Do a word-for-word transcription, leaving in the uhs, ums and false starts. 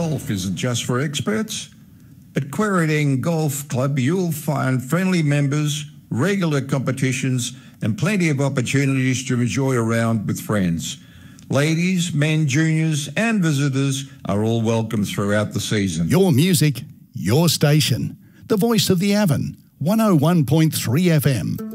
golf isn't just for experts. At Quairading Golf Club, you'll find friendly members, regular competitions, and plenty of opportunities to enjoy a round with friends. Ladies, men, juniors, and visitors are all welcome throughout the season. Your music, your station. The voice of the Avon, one oh one point three F M.